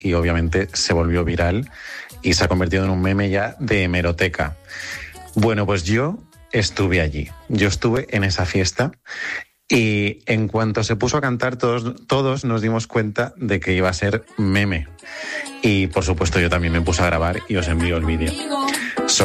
y obviamente se volvió viral y se ha convertido en un meme ya de hemeroteca. Bueno, pues yo estuve allí, yo estuve en esa fiesta y en cuanto se puso a cantar todos nos dimos cuenta de que iba a ser meme. Y por supuesto yo también me puse a grabar y os envío el vídeo.